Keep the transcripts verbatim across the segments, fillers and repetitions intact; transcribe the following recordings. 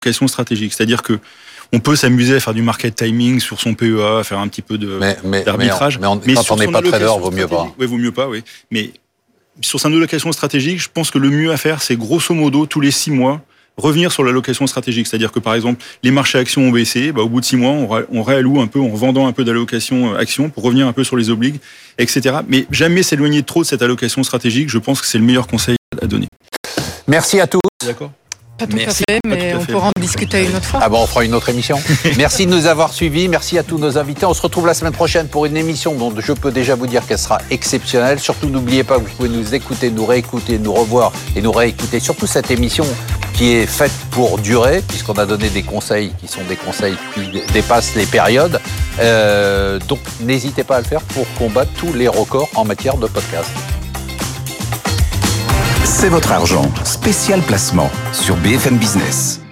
allocation stratégique. C'est-à-dire que on peut s'amuser à faire du market timing sur son P E A, à faire un petit peu de, mais, mais, d'arbitrage. Mais, on, mais, on, mais quand on n'est pas trader, vaut mieux pas. Oui, vaut mieux pas, oui. Mais sur son allocation stratégique, je pense que le mieux à faire, c'est grosso modo, tous les six mois, revenir sur l'allocation stratégique. C'est-à-dire que, par exemple, les marchés actions ont baissé, bah, au bout de six mois, on, ré, on réalloue un peu en vendant un peu d'allocation actions pour revenir un peu sur les obligues, et cetera. Mais jamais s'éloigner trop de cette allocation stratégique. Je pense que c'est le meilleur conseil à donner. Merci à tous. D'accord. Pas tout Merci. à fait, mais on pourra en discuter une autre fois. Ah bon, on fera une autre émission. Merci de nous avoir suivis. Merci à tous nos invités. On se retrouve la semaine prochaine pour une émission dont je peux déjà vous dire qu'elle sera exceptionnelle. Surtout, n'oubliez pas que vous pouvez nous écouter, nous réécouter, nous revoir et nous réécouter. Surtout cette émission qui est faite pour durer, puisqu'on a donné des conseils qui sont des conseils qui dépassent les périodes. Euh, donc, n'hésitez pas à le faire pour combattre tous les records en matière de podcast. C'est votre argent. Spécial placement sur B F M Business.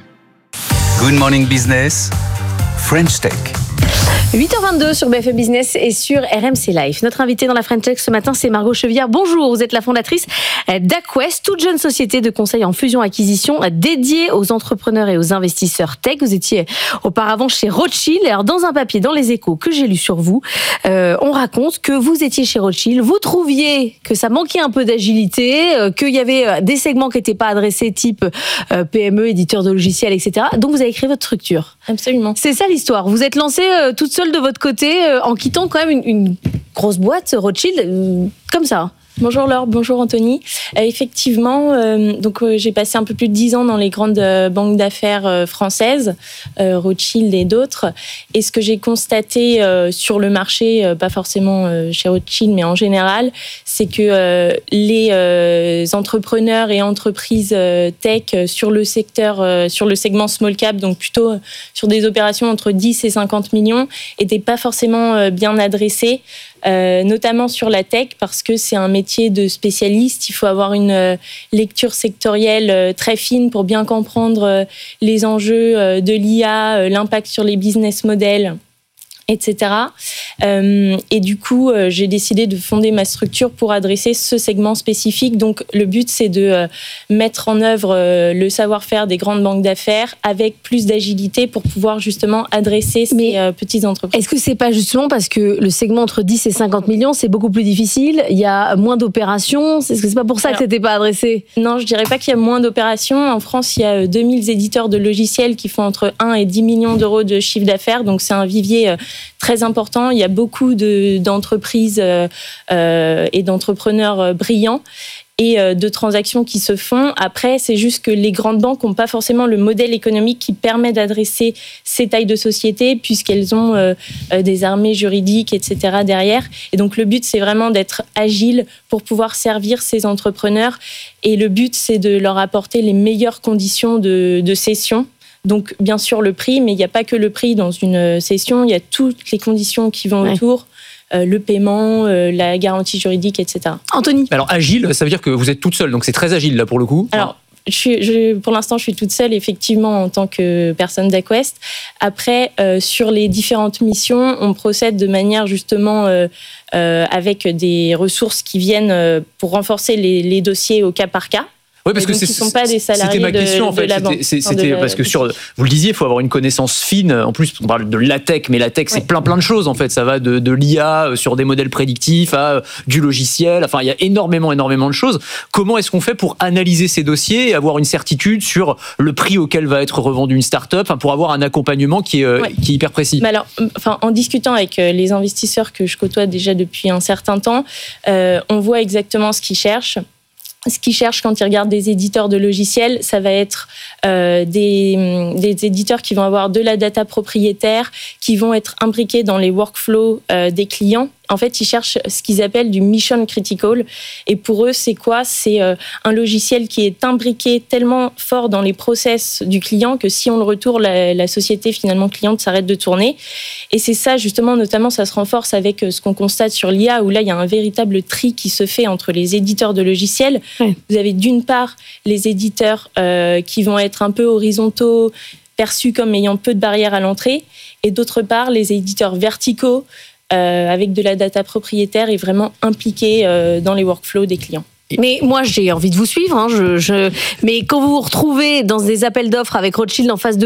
Good Morning Business, French Tech. huit heures vingt-deux sur B F M Business et sur R M C Live. Notre invitée dans la French Tech ce matin, c'est Margot Chevillard. Bonjour, vous êtes la fondatrice d'Aqwest, toute jeune société de conseil en fusion-acquisition dédiée aux entrepreneurs et aux investisseurs tech. Vous étiez auparavant chez Rothschild. Alors, dans un papier dans Les Échos que j'ai lu sur vous, euh, on raconte que vous étiez chez Rothschild, vous trouviez que ça manquait un peu d'agilité, euh, qu'il y avait des segments qui n'étaient pas adressés, type euh, P M E, éditeur de logiciels, et cetera. Donc, vous avez créé votre structure. Absolument. C'est ça l'histoire. Vous êtes lancée euh, toute seule de votre côté, euh, en quittant quand même une, une grosse boîte, Rothschild, euh, comme ça. Bonjour Laure, bonjour Anthony. Euh, effectivement, euh, donc euh, j'ai passé un peu plus de dix ans dans les grandes euh, banques d'affaires euh, françaises, euh, Rothschild et d'autres. Et ce que j'ai constaté euh, sur le marché, euh, pas forcément euh, chez Rothschild, mais en général, c'est que euh, les euh, entrepreneurs et entreprises euh, tech euh, sur le secteur, euh, sur le segment small cap, donc plutôt euh, sur des opérations entre dix et cinquante millions, étaient pas forcément euh, bien adressés. Euh, notamment sur la tech, parce que c'est un métier de spécialiste. Il faut avoir une euh, lecture sectorielle euh, très fine pour bien comprendre euh, les enjeux euh, de l'I A, euh, l'impact sur les business models, et cetera. Euh, et du coup, euh, j'ai décidé de fonder ma structure pour adresser ce segment spécifique. Donc, le but, c'est de euh, mettre en œuvre euh, le savoir-faire des grandes banques d'affaires avec plus d'agilité pour pouvoir justement adresser ces Mais euh, petites entreprises. Est-ce que c'est pas justement parce que le segment entre dix et cinquante millions, c'est beaucoup plus difficile, il y a moins d'opérations, est-ce que c'est pas pour ça Alors, que c'était pas adressé? Non, je dirais pas qu'il y a moins d'opérations. En France, il y a deux mille éditeurs de logiciels qui font entre un et dix millions d'euros de chiffre d'affaires. Donc, c'est un vivier euh, très important. Il y a beaucoup de, d'entreprises euh, euh, et d'entrepreneurs euh, brillants et euh, de transactions qui se font. Après, c'est juste que les grandes banques n'ont pas forcément le modèle économique qui permet d'adresser ces tailles de sociétés, puisqu'elles ont euh, euh, des armées juridiques, et cetera derrière. Et donc, le but, c'est vraiment d'être agile pour pouvoir servir ces entrepreneurs. Et le but, c'est de leur apporter les meilleures conditions de, de cession. Donc, bien sûr, le prix, mais il n'y a pas que le prix dans une cession, il y a toutes les conditions qui vont ouais. autour, euh, le paiement, euh, la garantie juridique, et cetera. Anthony ? Alors, agile, ça veut dire que vous êtes toute seule, donc c'est très agile, là, pour le coup. Alors, je suis, je, pour l'instant, je suis toute seule, effectivement, en tant que personne d'Aqwest. Après, euh, sur les différentes missions, on procède de manière, justement, euh, euh, avec des ressources qui viennent euh, pour renforcer les, les dossiers au cas par cas. Oui, parce que c'est, sont pas des salariés c'était ma question de, en fait. De la c'était, banque, c'était de, parce que sur, vous le disiez, il faut avoir une connaissance fine. En plus, on parle de la tech, mais la tech, c'est ouais. plein plein de choses en fait. Ça va de, de l'I A sur des modèles prédictifs à du logiciel. Enfin, il y a énormément énormément de choses. Comment est-ce qu'on fait pour analyser ces dossiers et avoir une certitude sur le prix auquel va être revendue une start-up, enfin, pour avoir un accompagnement qui est, ouais. qui est hyper précis? Mais alors, enfin, en discutant avec les investisseurs que je côtoie déjà depuis un certain temps, euh, on voit exactement ce qu'ils cherchent. Ce qu'ils cherchent quand ils regardent des éditeurs de logiciels, ça va être euh, des, des éditeurs qui vont avoir de la data propriétaire, qui vont être imbriqués dans les workflows euh, des clients. En fait, ils cherchent ce qu'ils appellent du mission critical. Et pour eux, c'est quoi ? C'est euh, un logiciel qui est imbriqué tellement fort dans les process du client que si on le retourne, la, la société finalement cliente s'arrête de tourner. Et c'est ça, justement, notamment, ça se renforce avec ce qu'on constate sur l'I A, où là, il y a un véritable tri qui se fait entre les éditeurs de logiciels. Oui. Vous avez d'une part les éditeurs euh, qui vont être un peu horizontaux, perçus comme ayant peu de barrières à l'entrée, et d'autre part, les éditeurs verticaux, Euh, avec de la data propriétaire et vraiment impliqué euh, dans les workflows des clients. Mais moi, j'ai envie de vous suivre. Hein, je, je... Mais quand vous vous retrouvez dans des appels d'offres avec Rothschild en face de